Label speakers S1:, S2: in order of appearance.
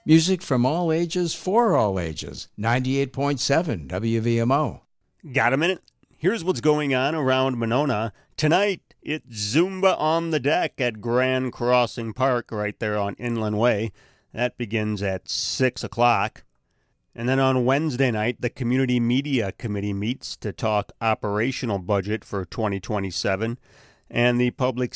S1: Music from all ages for all ages. 98.7 WVMO.
S2: Got a minute? Here's what's going on around Monona. Tonight, it's Zumba on the Deck at Grand Crossing Park right there on Inland Way. That begins at 6 o'clock. And then on Wednesday night, the Community Media Committee meets to talk operational budget for 2027. And the Public